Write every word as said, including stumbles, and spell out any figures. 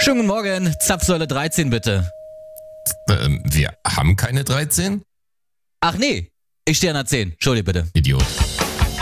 Schönen guten Morgen, Zapfsäule dreizehn bitte. Ähm, wir haben keine dreizehn? Ach nee, ich stehe an der zehn. Entschuldige bitte. Idiot.